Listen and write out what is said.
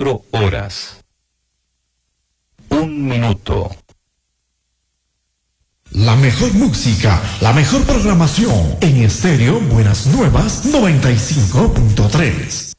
4 horas. 1 minuto. La mejor música, la mejor programación en Estéreo Buenas Nuevas 95.3.